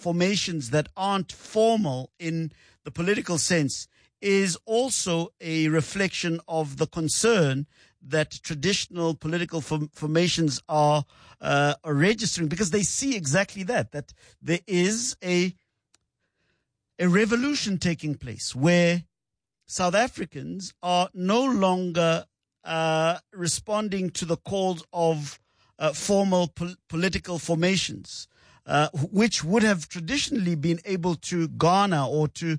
formations that aren't formal in the political sense is also a reflection of the concern that traditional political formations are registering, because they see exactly that there is a revolution taking place where South Africans are no longer responding to the calls of formal political formations, which would have traditionally been able to garner or to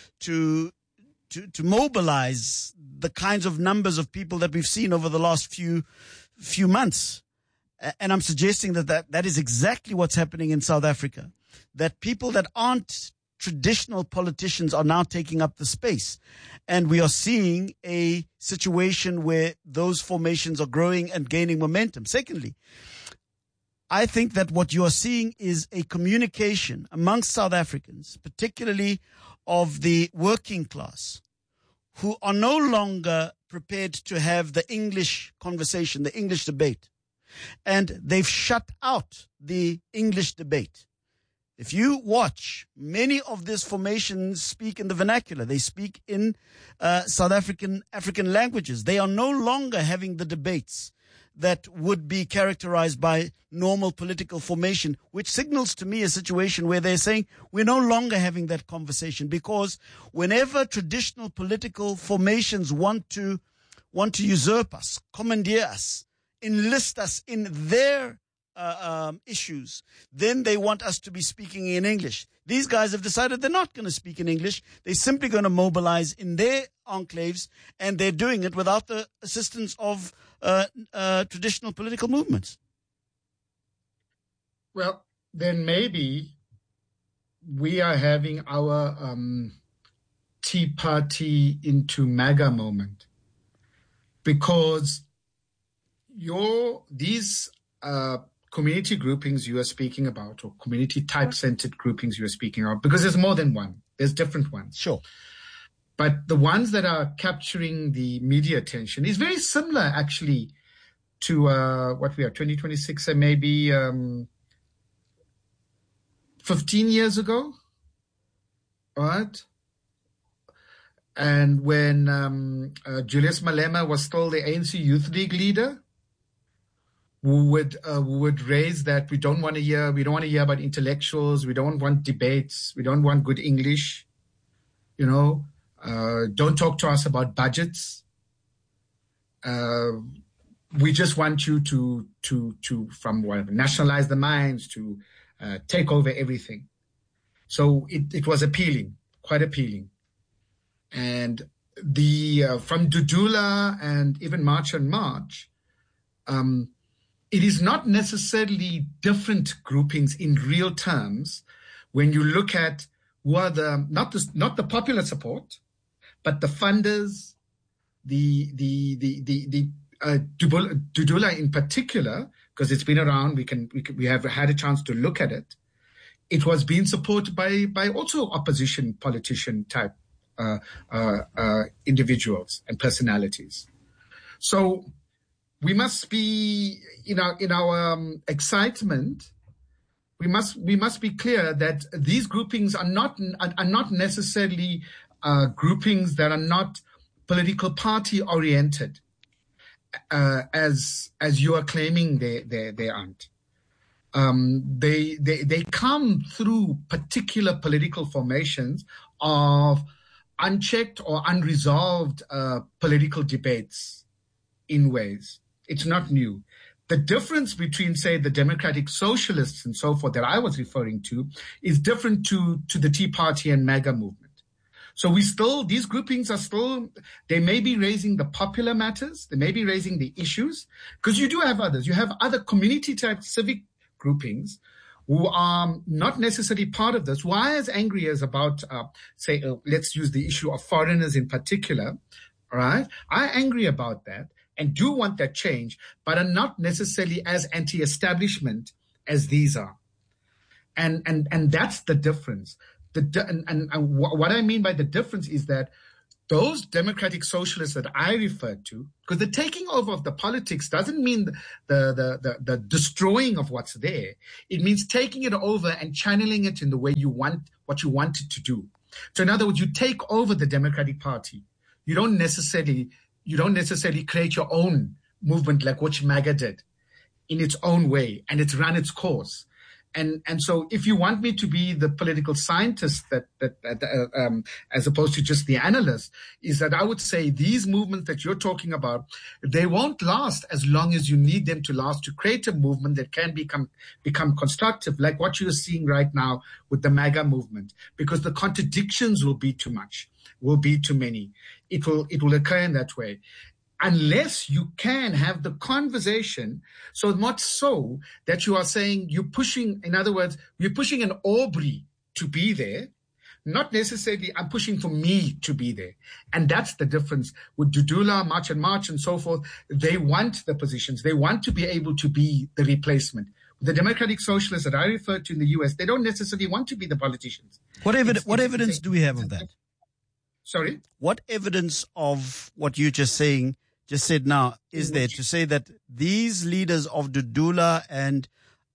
mobilize the kinds of numbers of people that we've seen over the last few months. And I'm suggesting that is exactly what's happening in South Africa, that people that aren't traditional politicians are now taking up the space. And we are seeing a situation where those formations are growing and gaining momentum. Secondly, I think that what you are seeing is a communication amongst South Africans, particularly of the working class, who are no longer prepared to have the English conversation, the English debate. And they've shut out the English debate. If you watch, many of these formations speak in the vernacular. They speak in South African languages. They are no longer having the debates that would be characterized by normal political formation, which signals to me a situation where they're saying we're no longer having that conversation, because whenever traditional political formations want to usurp us, commandeer us, enlist us in their issues, then they want us to be speaking in English. These guys have decided they're not going to speak in English. They're simply going to mobilize in their enclaves, and they're doing it without the assistance of traditional political movements. Well, then maybe we are having our Tea Party into MAGA moment, because these community groupings you are speaking about, or community type-centered groupings you are speaking about, because there's more than one. There's different ones. Sure. But the ones that are capturing the media attention is very similar, actually, to what we are, 2026, and maybe 15 years ago, right? And when Julius Malema was still the ANC Youth League leader, who would raise that we don't want to hear about intellectuals, we don't want debates, we don't want good English, don't talk to us about budgets. We just want you to from whatever, nationalize the mines, to take over everything. So it was appealing, quite appealing. And from Dudula and even March on March, it is not necessarily different groupings in real terms when you look at who are not the popular support, but the funders, the Dudula in particular, because it's been around, we have had a chance to look at it. It was being supported by also opposition politician type individuals and personalities. So we must be in our excitement. We must be clear that these groupings are not necessarily groupings that are not political party oriented, as you are claiming they aren't. They come through particular political formations of unchecked or unresolved political debates in ways. It's not new. The difference between, say, the democratic socialists and so forth that I was referring to is different to the Tea Party and MAGA movement. So these groupings are still, they may be raising the popular matters, they may be raising the issues, because you do have others. You have other community type civic groupings who are not necessarily part of this, who are as angry as about, let's use the issue of foreigners in particular, all right? Are angry about that and do want that change, but are not necessarily as anti-establishment as these are. And that's the difference. And what I mean by the difference is that those democratic socialists that I referred to, because the taking over of the politics doesn't mean the destroying of what's there. It means taking it over and channeling it in the way you want, what you want it to do. So in other words, you take over the Democratic Party. You don't necessarily create your own movement like what MAGA did in its own way, and it's run its course. And so if you want me to be the political scientist that as opposed to just the analyst, is that I would say these movements that you're talking about, they won't last as long as you need them to last to create a movement that can become constructive, like what you're seeing right now with the MAGA movement, because the contradictions will be too much, will be too many. It will occur in that way. Unless you can have the conversation, so much so that you are saying you're pushing, in other words, you're pushing an Aubrey to be there, not necessarily I'm pushing for me to be there. And that's the difference with Dudula, March and so forth. They want the positions. They want to be able to be the replacement. The democratic socialists that I referred to in the US, they don't necessarily want to be the politicians. What evidence do we have of that? Sorry? What evidence of what you're just said now is there to say that these leaders of Dudula and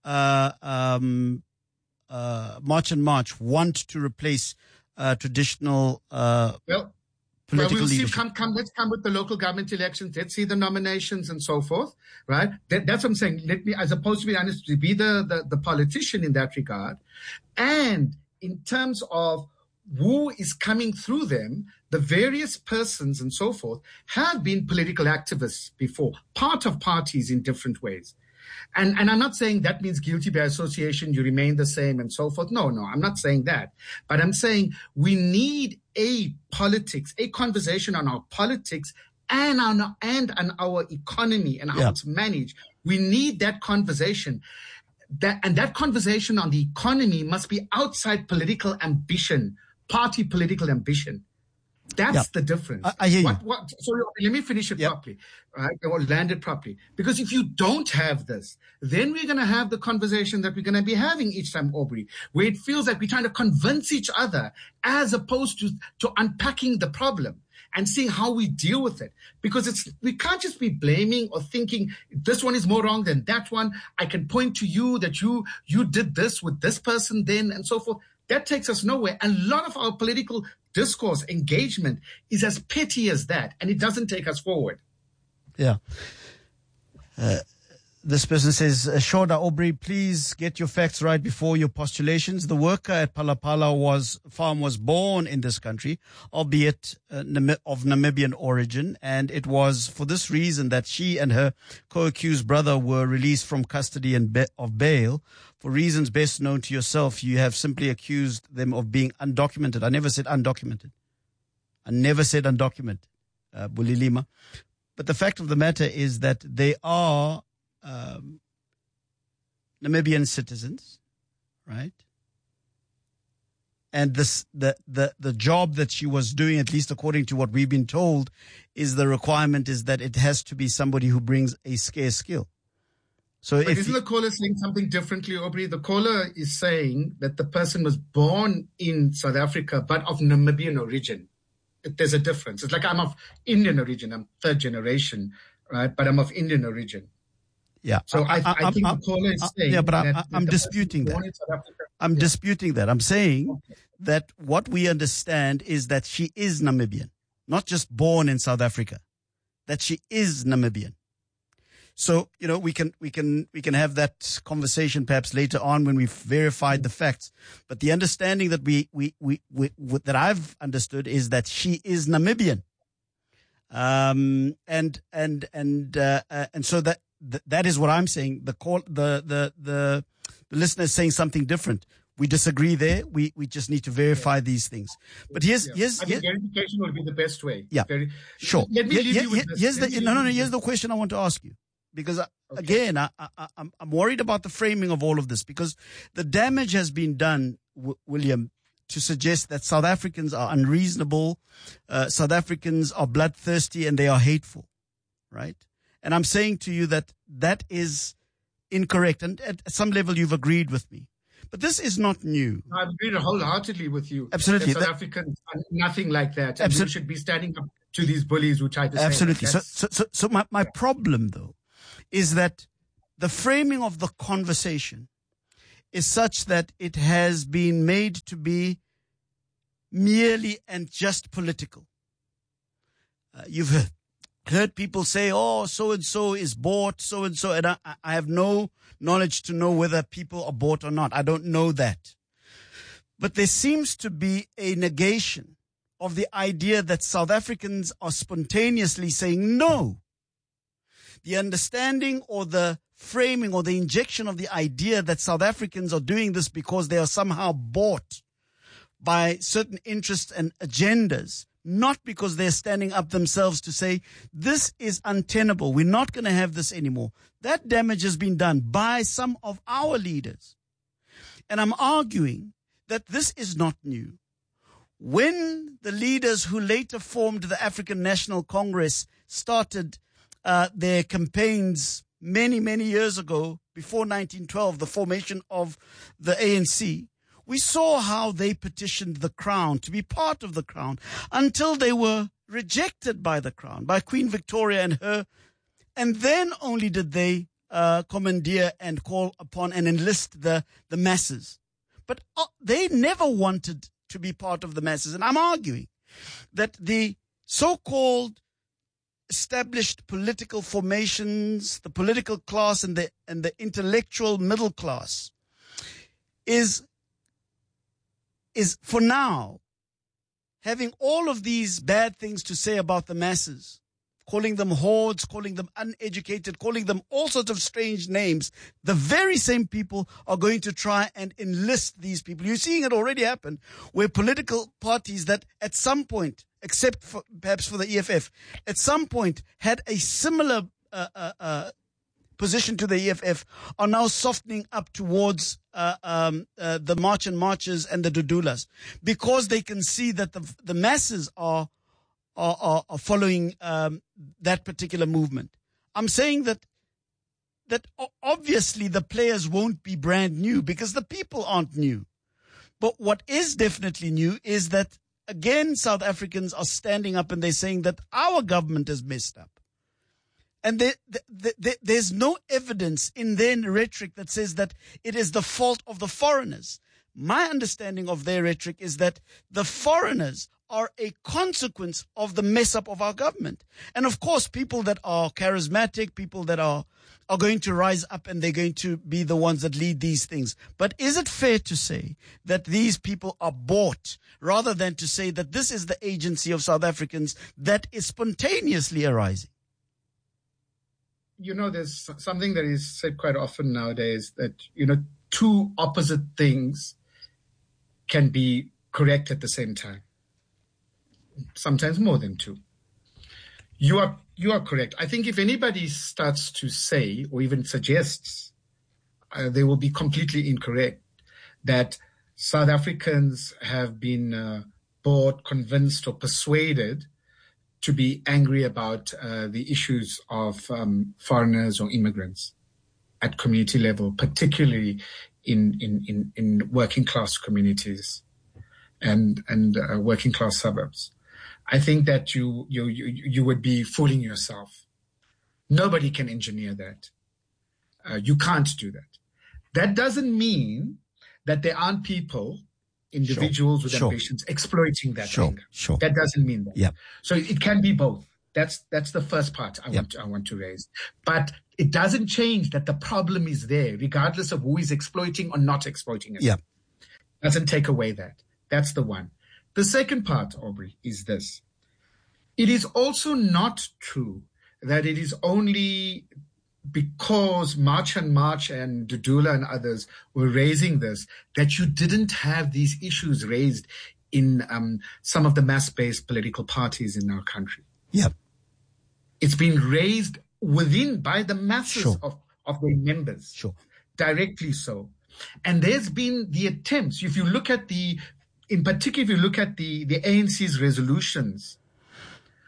March want to replace traditional political leadership? Let's come with the local government elections. Let's see the nominations and so forth, right? That's what I'm saying. Let me, as opposed to be honest, to be the politician in that regard. And in terms of who is coming through them, the various persons and so forth have been political activists before, part of parties in different ways. And I'm not saying that means guilty by association, you remain the same and so forth. No, I'm not saying that. But I'm saying we need a conversation on our politics and on our economy and how it's managed. We need that conversation. That conversation on the economy must be outside political ambition, party political ambition. That's the difference. I hear you. Sorry, let me finish it properly, right? Or land it properly. Because if you don't have this, then we're going to have the conversation that we're going to be having each time, Aubrey, where it feels like we're trying to convince each other as opposed to unpacking the problem and seeing how we deal with it. Because we can't just be blaming or thinking this one is more wrong than that one. I can point to you that you did this with this person then and so forth. That takes us nowhere. And a lot of our political discourse, engagement is as petty as that, and it doesn't take us forward. Yeah. This person says, Shoda Aubrey, please get your facts right before your postulations. The worker at Palapala farm was born in this country, albeit of Namibian origin, and it was for this reason that she and her co-accused brother were released from custody of bail. For reasons best known to yourself, you have simply accused them of being undocumented. I never said undocumented. Bulilima. But the fact of the matter is that they are Namibian citizens, right? And the job that she was doing, at least according to what we've been told, is the requirement is that it has to be somebody who brings a scarce skill. So but isn't the caller saying something differently, Aubrey? The caller is saying that the person was born in South Africa, but of Namibian origin. There's a difference. It's like I'm of Indian origin. I'm third generation, right? But I'm of Indian origin. Yeah. So I think the caller is saying I'm disputing that. I'm disputing that. I'm saying that what we understand is that she is Namibian, not just born in South Africa, that she is Namibian. So, we can have that conversation perhaps later on when we've verified the facts. But the understanding that that I've understood is that she is Namibian. And so that is what I'm saying. The listener is saying something different. We disagree there. We just need to verify these things. But I think verification will be the best way. Yeah. Sure. Let me leave you with this. Here's the question I want to ask you. Because again, I'm worried about the framing of all of this, because the damage has been done, William, to suggest that South Africans are unreasonable, South Africans are bloodthirsty, and they are hateful, right? And I'm saying to you that is incorrect. And at some level, you've agreed with me. But this is not new. I agree wholeheartedly with you. Absolutely. South Africans are nothing like that. And we should be standing up to these bullies who try to say absolutely. that. So my problem, though, is that the framing of the conversation is such that it has been made to be merely and just political. You've heard people say, oh, so-and-so is bought, so-and-so, and I have no knowledge to know whether people are bought or not. I don't know that. But there seems to be a negation of the idea that South Africans are spontaneously saying no. The understanding or the framing or the injection of the idea that South Africans are doing this because they are somehow bought by certain interests and agendas, not because they're standing up themselves to say, this is untenable. We're not going to have this anymore. That damage has been done by some of our leaders. And I'm arguing that this is not new. When the leaders who later formed the African National Congress started their campaigns many, many years ago, before 1912, the formation of the ANC, we saw how they petitioned the Crown to be part of the Crown until they were rejected by the Crown, by Queen Victoria and her. And then only did they commandeer and call upon and enlist the masses. But they never wanted to be part of the masses. And I'm arguing that the so-called established political formations, the political class and the intellectual middle class is for now having all of these bad things to say about the masses, calling them hordes, calling them uneducated, calling them all sorts of strange names. The very same people are going to try and enlist these people. You're seeing it already happen where political parties that at some point, except for, perhaps for the EFF, at some point had a similar position to the EFF are now softening up towards the March and Marches and the Dudulas because they can see that the masses are following that particular movement. I'm saying that obviously the players won't be brand new because the people aren't new. But what is definitely new is that, again, South Africans are standing up and they're saying that our government is messed up. And there's no evidence in their rhetoric that says that it is the fault of the foreigners. My understanding of their rhetoric is that the foreigners are a consequence of the mess up of our government. And of course, people that are charismatic, people that are going to rise up and they're going to be the ones that lead these things. But is it fair to say that these people are bought rather than to say that this is the agency of South Africans that is spontaneously arising? You know, there's something that is said quite often nowadays that, you know, two opposite things can be correct at the same time. Sometimes more than two. You are correct. I think if anybody starts to say or even suggests, they will be completely incorrect, that South Africans have been bought, convinced or persuaded to be angry about the issues of foreigners or immigrants at community level, particularly in working class communities and working class suburbs. I think that you would be fooling yourself. Nobody can engineer that. You can't do that. That doesn't mean that there aren't people, individuals with ambitions, exploiting that anger. That doesn't mean that. Yeah. So it can be both. That's the first part I want to raise. But it doesn't change that the problem is there, regardless of who is exploiting or not exploiting it. Yeah. Doesn't take away that. That's the one. The second part, Aubrey, is this. It is also not true that it is only because March and Dudula and others were raising this, that you didn't have these issues raised in some of the mass-based political parties in our country. Yeah. It's been raised by the masses of their members. Sure. Directly so. And there's been the attempts, if you look at if you look at the ANC's resolutions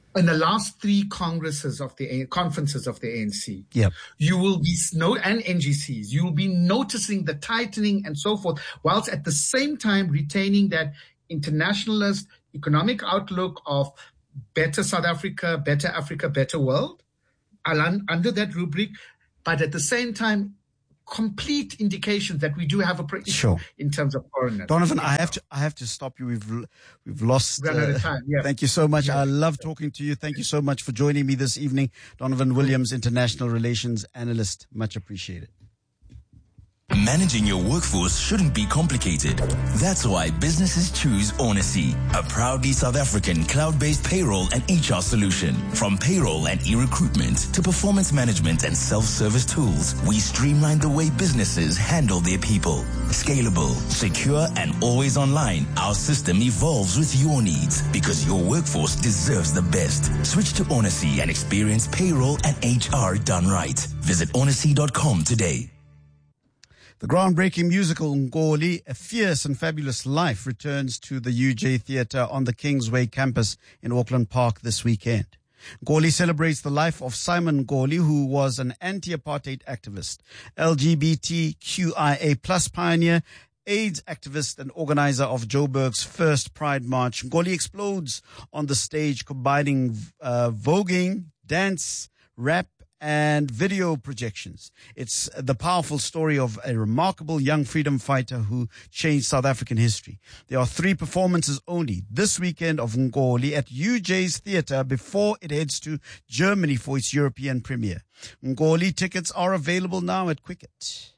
in the last three conferences of the ANC, Yep. you will be and NGCs, you will be noticing the tightening and so forth, whilst at the same time retaining that internationalist economic outlook of better South Africa, better world, under that rubric, but at the same time, complete indications that we do have a issue in terms of foreigners. Donovan, I have to stop you. We've lost. Run out of time. Yeah. Thank you so much. I love talking to you. Thank you so much for joining me this evening, Donovan Williams, International Relations Analyst. Much appreciated. Managing your workforce shouldn't be complicated. That's why businesses choose Onacy, a proudly South African cloud-based payroll and HR solution. From payroll and e-recruitment to performance management and self-service tools, we streamline the way businesses handle their people. Scalable, secure, and always online, our system evolves with your needs because your workforce deserves the best. Switch to Onacy and experience payroll and HR done right. Visit onacy.com today. The groundbreaking musical Ngoli, A Fierce and Fabulous Life, returns to the UJ Theatre on the Kingsway campus in Auckland Park this weekend. Ngoli celebrates the life of Simon Ngoli, who was an anti-apartheid activist, LGBTQIA plus pioneer, AIDS activist and organizer of Joburg's first Pride March. Ngoli explodes on the stage, combining voguing, dance, rap, and video projections. It's the powerful story of a remarkable young freedom fighter who changed South African history. There are 3 performances only this weekend of Ngoli at UJ's Theatre before it heads to Germany for its European premiere. Ngoli tickets are available now at Quicket.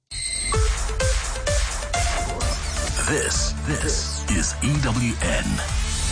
This is EWN.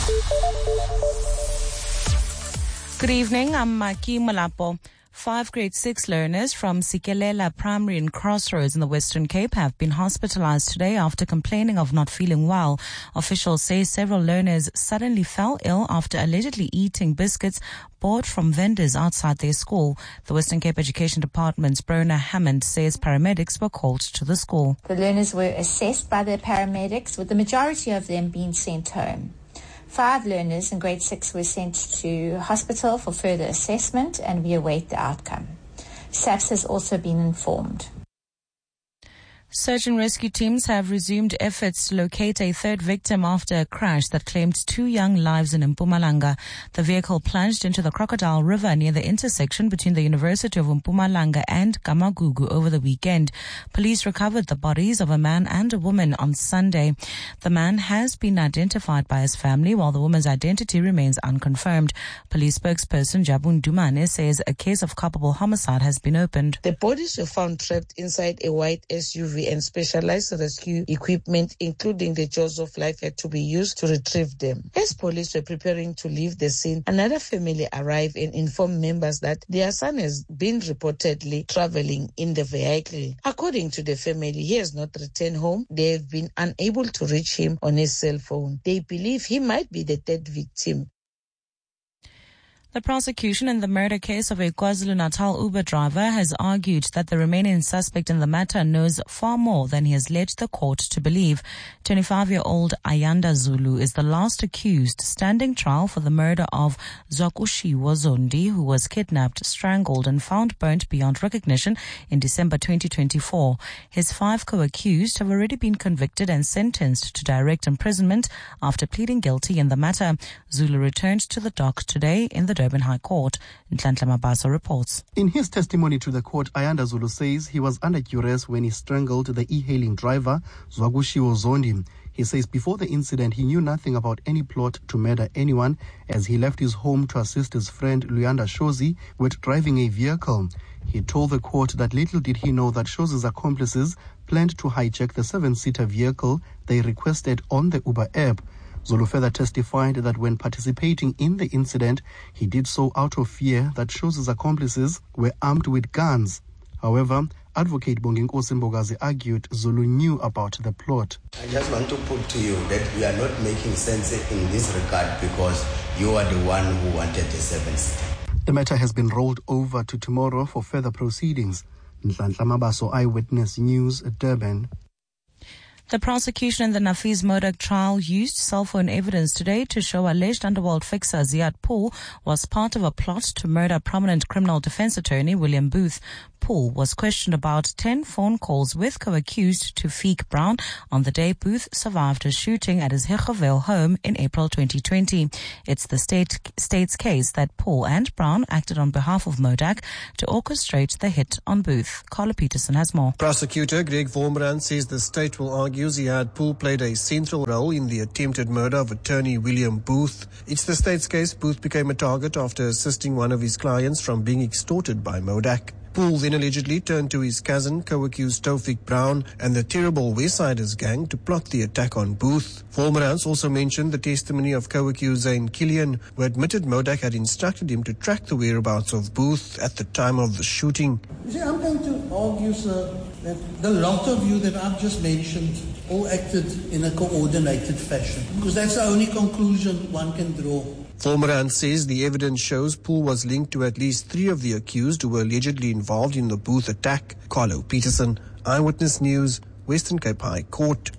Good evening, I'm Maki Malapo. 5 grade 6 learners from Sikelela Primary in Crossroads in the Western Cape have been hospitalized today after complaining of not feeling well. Officials say several learners suddenly fell ill after allegedly eating biscuits bought from vendors outside their school. The Western Cape Education Department's Brona Hammond says paramedics were called to the school. The learners were assessed by the paramedics, with the majority of them being sent home. 5 learners in grade 6 were sent to hospital for further assessment, and we await the outcome. SAPS has also been informed. Search and rescue teams have resumed efforts to locate a 3rd victim after a crash that claimed 2 young lives in Mpumalanga. The vehicle plunged into the Crocodile River near the intersection between the University of Mpumalanga and Kamagugu over the weekend. Police recovered the bodies of a man and a woman on Sunday. The man has been identified by his family, while the woman's identity remains unconfirmed. Police spokesperson Jabun Dumane says a case of culpable homicide has been opened. The bodies were found trapped inside a white SUV, and specialized rescue equipment, including the jaws of life, had to be used to retrieve them. As police were preparing to leave the scene, another family arrived and informed members that their son has been reportedly traveling in the vehicle. According to the family, he has not returned home. They have been unable to reach him on his cell phone. They believe he might be the 3rd victim. The prosecution in the murder case of a KwaZulu-Natal Uber driver has argued that the remaining suspect in the matter knows far more than he has led the court to believe. 25-year-old Ayanda Zulu is the last accused standing trial for the murder of Zwakushiwo Zondi, who was kidnapped, strangled and found burnt beyond recognition in December 2024. His 5 co-accused have already been convicted and sentenced to direct imprisonment after pleading guilty in the matter. Zulu returned to the dock today in the Durban High Court. Nhlanhla Mabaso reports. In his testimony to the court, Ayanda Zulu says he was under duress when he strangled the e-hailing driver, Zwakushiwo Zondi. He says before the incident, he knew nothing about any plot to murder anyone, as he left his home to assist his friend Luyanda Shozi with driving a vehicle. He told the court that little did he know that Shozi's accomplices planned to hijack the 7-seater vehicle they requested on the Uber app. Zulu further testified that when participating in the incident, he did so out of fear that Shozi's accomplices were armed with guns. However, Advocate Bonginkosi Mbogazi argued Zulu knew about the plot. I just want to put to you that we are not making sense in this regard because you are the one who wanted the 7-seater. The matter has been rolled over to tomorrow for further proceedings. Nhlanhla Mabaso, Eyewitness News, Durban. The prosecution in the Nafees Modak trial used cell phone evidence today to show alleged underworld fixer Ziad Pool was part of a plot to murder prominent criminal defense attorney William Booth. Pool was questioned about 10 phone calls with co-accused Taufiq Brown on the day Booth survived a shooting at his Hichaville home in April 2020. It's the state's case that Pool and Brown acted on behalf of Modak to orchestrate the hit on Booth. Carla Peterson has more. Prosecutor Greg Vormbrand says the state will argue Ziad Pool played a central role in the attempted murder of attorney William Booth. It's the state's case Booth became a target after assisting one of his clients from being extorted by Modak. Pool then allegedly turned to his cousin, co-accused Taufiq Brown, and the terrible Westsiders gang to plot the attack on Booth. Vormbrand also mentioned the testimony of co-accused Zane Killian, who admitted Modak had instructed him to track the whereabouts of Booth at the time of the shooting. You see, I'm going to argue, sir, that the lot of you that I've just mentioned all acted in a coordinated fashion, because that's the only conclusion one can draw. Vormbrand says the evidence shows Pool was linked to at least 3 of the accused who were allegedly involved in the Booth attack. Carlo Peterson, Eyewitness News, Western Cape High Court.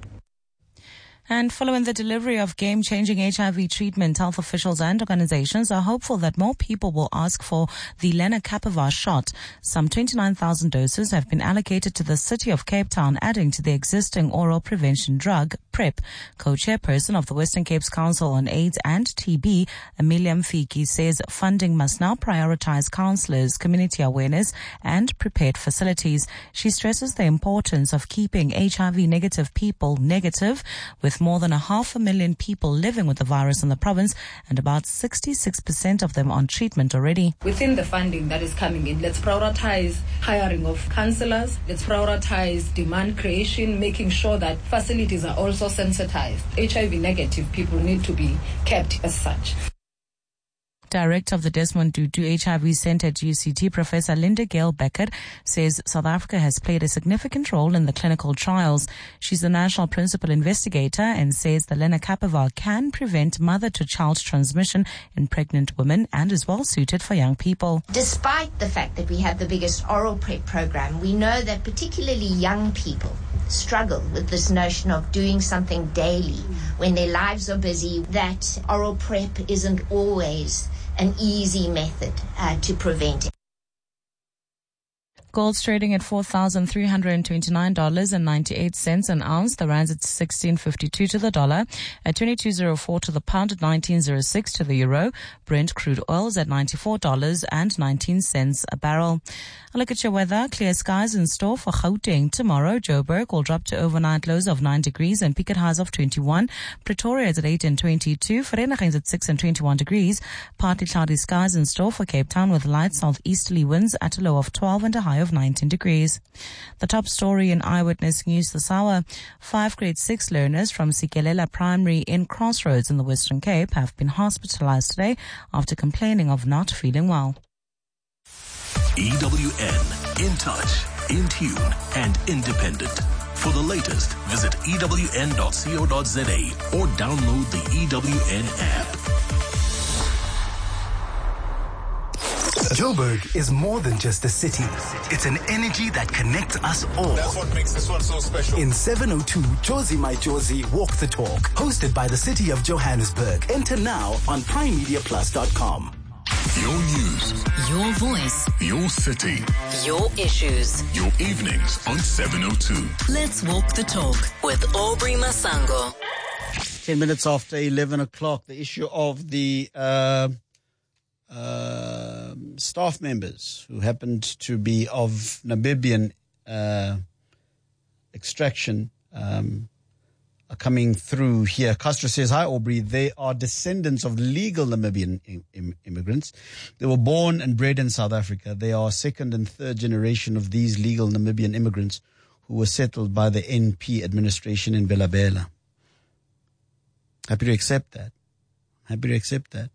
And following the delivery of game-changing HIV treatment, health officials and organizations are hopeful that more people will ask for the lenacapavir shot. Some 29,000 doses have been allocated to the city of Cape Town, adding to the existing oral prevention drug, PrEP. Co-chairperson of the Western Cape's Council on AIDS and TB, Amelia Mfiki, says funding must now prioritize counselors, community awareness, and prepared facilities. She stresses the importance of keeping HIV-negative people negative, with more than 500,000 people living with the virus in the province and about 66% of them on treatment already. Within the funding that is coming in, let's prioritize hiring of counsellors, let's prioritize demand creation, making sure that facilities are also sensitized. HIV negative people need to be kept as such. Director of the Desmond Tutu HIV Centre at UCT, Professor Linda Gale Beckett, says South Africa has played a significant role in the clinical trials. She's the national principal investigator and says the lenacapavir can prevent mother-to-child transmission in pregnant women and is well suited for young people. Despite the fact that we have the biggest oral PrEP program, we know that particularly young people struggle with this notion of doing something daily when their lives are busy, that oral PrEP isn't always an easy method to prevent it. Gold's trading at $4,329.98 an ounce. The rand's at 16.52 to the dollar, at 22.04 to the pound, at 19.06 to the euro. Brent crude oil is at $94.19 a barrel. A look at your weather. Clear skies in store for Gauteng tomorrow. Joburg will drop to overnight lows of 9 degrees and peak at highs of 21. Pretoria is at 8 and 22. Vereeniging is at 6 and 21 degrees. Partly cloudy skies in store for Cape Town with light southeasterly winds at a low of 12 and a high of 19 degrees. The top story in Eyewitness News this hour. 5 grade 6 learners from Sikelela Primary in Crossroads in the Western Cape have been hospitalized today after complaining of not feeling well. EWN, in touch, in tune, and independent. For the latest, visit ewn.co.za or download the EWN app. Joburg is more than just a city. It's an energy that connects us all. That's what makes this one so special. In 702, Jozi My Jozi Walk the Talk, hosted by the City of Johannesburg. Enter now on primemediaplus.com. Your news. Your voice. Your city. Your issues. Your evenings on 702. Let's walk the talk with Aubrey Masango. 10 minutes after 11 o'clock, the issue of the staff members who happened to be of Namibian extraction are coming through here. Castro says, hi Aubrey, they are descendants of legal Namibian immigrants. They were born and bred in South Africa. They are second and third generation of these legal Namibian immigrants who were settled by the NP administration in Bela Bela. Happy to accept that. Happy to accept that.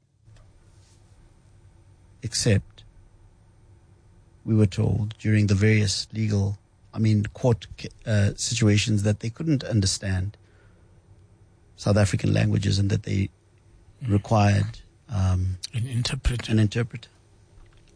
Except we were told during the various court situations that they couldn't understand South African languages and that they required an interpreter.